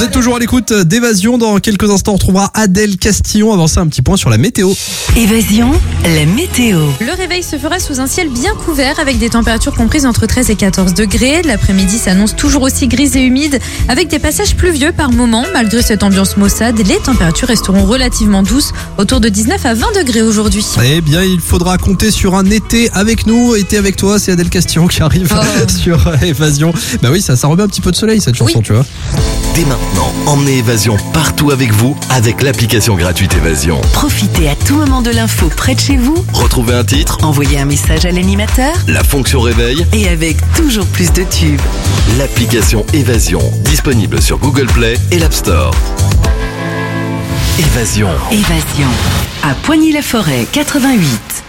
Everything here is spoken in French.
Vous êtes toujours à l'écoute d'Évasion. Dans quelques instants, on retrouvera Adèle Castillon. Avancez un petit point sur la météo. Évasion, la météo. Le réveil se fera sous un ciel bien couvert avec des températures comprises entre 13 et 14 degrés. L'après-midi s'annonce toujours aussi grise et humide avec des passages pluvieux par moments. Malgré cette ambiance maussade, les températures resteront relativement douces, autour de 19 à 20 degrés aujourd'hui. Eh bien, il faudra compter sur un été avec nous. Été avec toi, c'est Adèle Castillon qui arrive sur Évasion. Bah oui, ça remet un petit peu de soleil cette chanson, tu vois. Dès maintenant, emmenez Évasion partout avec vous avec l'application gratuite Évasion. Profitez à tout moment de l'info près de chez vous. Retrouvez un titre, Envoyez un message à l'animateur. la fonction réveil, Et avec toujours plus de tubes. l'application Évasion, disponible sur Google Play et l'App Store. Évasion. Évasion. À Poigny-la-Forêt, 88.